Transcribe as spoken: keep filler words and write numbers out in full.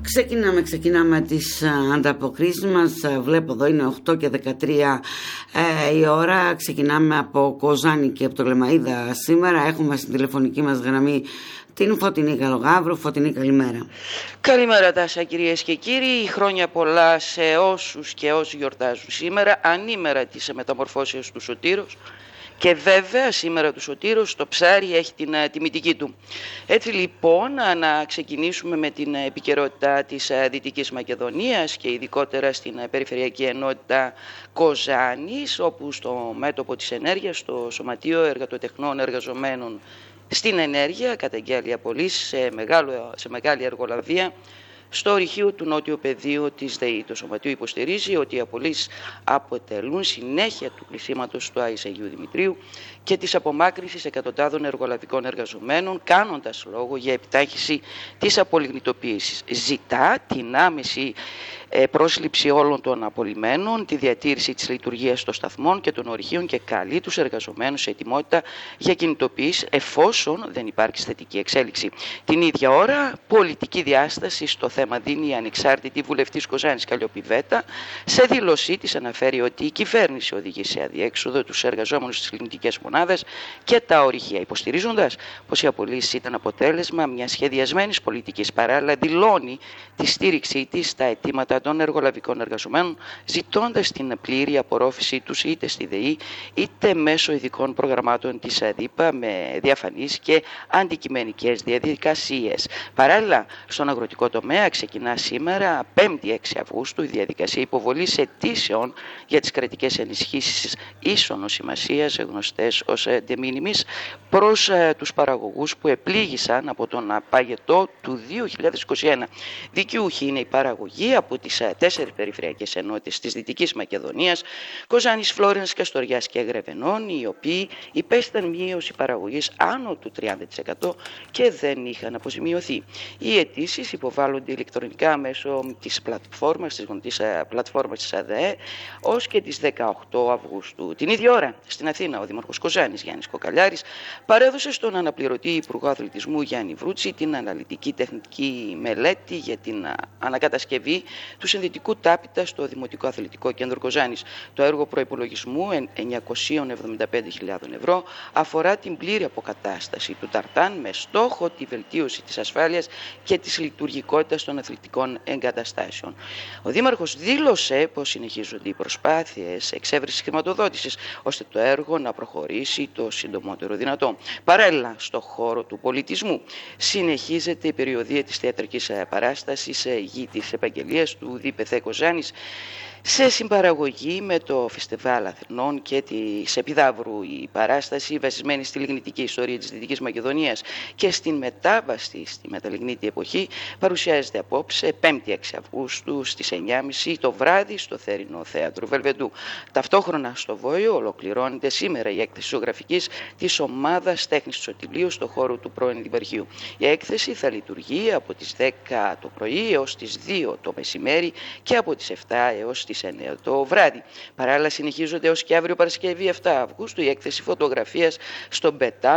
Ξεκινάμε, ξεκινάμε τις ανταποκρίσεις μας. Βλέπω εδώ είναι οκτώ και δεκατρία ε, η ώρα. Ξεκινάμε από Κοζάνη και από το Λεμαΐδα σήμερα. Έχουμε στην τηλεφωνική μας γραμμή την Φωτεινή Καλογάβρου. Φωτεινή, καλημέρα. Καλημέρα Τάσα, κυρίες και κύριοι. Χρόνια πολλά σε όσους και όσοι γιορτάζουν σήμερα, ανήμερα της μεταμορφώσεως του Σωτήρος. Και βέβαια σήμερα του Σωτήρος το ψάρι έχει την uh, τιμητική του. Έτσι λοιπόν να ξεκινήσουμε με την επικαιρότητα της uh, Δυτικής Μακεδονίας και ειδικότερα στην uh, Περιφερειακή Ενότητα Κοζάνης, όπου στο μέτωπο της ενέργειας, στο Σωματείο Εργατοτεχνών Εργαζομένων στην Ενέργεια, καταγγέλει απολύσεις σε, μεγάλο, σε μεγάλη εργολαβία στο ορυχείο του Νότιου Πεδίου της ΔΕΗ. Το Σωματείο υποστηρίζει ότι οι απολύσεις αποτελούν συνέχεια του κλεισίματος του ΆΙΣ Αγίου Δημητρίου και της απομάκρυνσης εκατοντάδων εργολαβικών εργαζομένων, κάνοντας λόγο για επιτάχυση της απολιγνητοποίησης. Ζητά την άμεση πρόσληψη όλων των απολυμένων, τη διατήρηση της λειτουργίας των σταθμών και των ορυχείων και καλεί τους εργαζομένους σε ετοιμότητα για κινητοποίηση εφόσον δεν υπάρξει θετική εξέλιξη. Την ίδια ώρα, πολιτική διάσταση στο θέμα δίνει η ανεξάρτητη βουλευτής Κοζάνης Καλλιοπηβέτα. Σε δήλωσή της αναφέρει ότι η κυβέρνηση οδηγεί σε αδιέξοδο τους εργαζόμενους στις λιμνητικές μονάδες και τα ορυχεία, υποστηρίζοντας πως οι απολύσεις ήταν αποτέλεσμα μιας σχεδιασμένης πολιτικής. Παράλληλα, δηλώνει τη στήριξή της στα αιτήματα των εργολαβικών εργαζομένων, ζητώντας την πλήρη απορρόφησή τους είτε στη ΔΕΗ είτε μέσω ειδικών προγραμμάτων της ΑΔΥΠΑ με διαφανείς και αντικειμενικές διαδικασίες. Παράλληλα, στον αγροτικό τομέα ξεκινά σήμερα, πέμπτη έξι Αυγούστου, η διαδικασία υποβολής αιτήσεων για τις κρατικές ενισχύσεις ίσονος σημασίας, γνωστές ως de minimis, προς ε, τους παραγωγούς που επλήγησαν από τον παγετό του δύο χιλιάδες είκοσι ένα. Δικαιούχοι είναι η παραγωγή από τις τέσσερις περιφερειακές ενότητες της Δυτικής Μακεδονίας, Κοζάνης, Φλόρενς, Καστοριάς και Γρεβενών, οι οποίοι υπέστησαν μείωση παραγωγής άνω του τριάντα τοις εκατό και δεν είχαν αποζημιωθεί. Οι αιτήσεις υποβάλλονται ηλεκτρονικά μέσω της πλατφόρμας, της γνωστής πλατφόρμας της ΑΔΕ ως και τις δεκαοκτώ Αυγούστου. Την ίδια ώρα, στην Αθήνα, ο Δήμαρχος Κοζάνης Γιάννης Κοκαλιάρης παρέδωσε στον αναπληρωτή Υπουργό Αθλητισμού Γιάννη Βρούτση την αναλυτική τεχνική μελέτη για την ανακατασκευή του συνδετικού τάπητα στο Δημοτικό Αθλητικό Κέντρο Κοζάνης. Το έργο προϋπολογισμού εννιακόσιες εβδομήντα πέντε χιλιάδες ευρώ αφορά την πλήρη αποκατάσταση του ταρτάν με στόχο τη βελτίωση της ασφάλειας και της λειτουργικότητας των αθλητικών εγκαταστάσεων. Ο Δήμαρχος δήλωσε πως συνεχίζονται οι προσπάθειες εξέβρεσης χρηματοδότησης ώστε το έργο να προχωρήσει το συντομότερο δυνατό. Παράλληλα, στο χώρο του πολιτισμού συνεχίζεται η περιοδεία της θεατρικής παράστασης Γη της Επαγγελίας του ΔΠΘ Κοζάνης σε συμπαραγωγή με το Φεστιβάλ Αθηνών και της Επιδαύρου. Η παράσταση, βασισμένη στη λιγνητική ιστορία της Δυτικής Μακεδονίας και στην μετάβαση στη μεταλιγνήτη εποχή, παρουσιάζεται απόψε πέμπτη έξι Αυγούστου στις εννιά και μισή το βράδυ στο Θέρινο Θέατρο Βελβεντού. Ταυτόχρονα στο Βόλιο ολοκληρώνεται σήμερα η έκθεση ζωγραφικής της ομάδας τέχνης του Σωτηλίου στο χώρο του πρώην Δημαρχείου. Η έκθεση θα λειτουργεί από τις δέκα το πρωί έως τις δύο το μεσημέρι και από τις επτά έως τις εννιά το βράδυ. Παράλληλα, συνεχίζονται έως και αύριο Παρασκευή επτά Αυγούστου η έκθεση φωτογραφίας στον Πετά